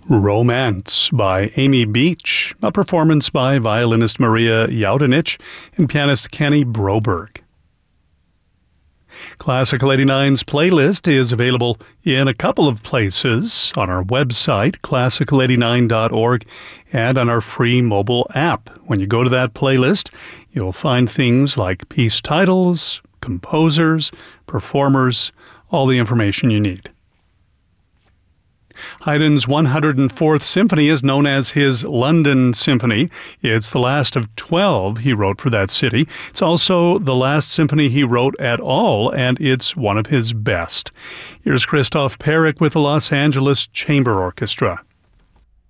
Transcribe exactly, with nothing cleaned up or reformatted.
Romance by Amy Beach, a performance by violinist Maria Yaudenich and pianist Kenny Broberg. Classical eighty-nine's playlist is available in a couple of places, on our website, classical eighty-nine dot org, and on our free mobile app. When you go to that playlist, you'll find things like piece titles, composers, performers, all the information you need. Haydn's one hundred fourth Symphony is known as his London Symphony. It's the last of twelve he wrote for that city. It's also the last symphony he wrote at all, and it's one of his best. Here's Christoph Perek with the Los Angeles Chamber Orchestra.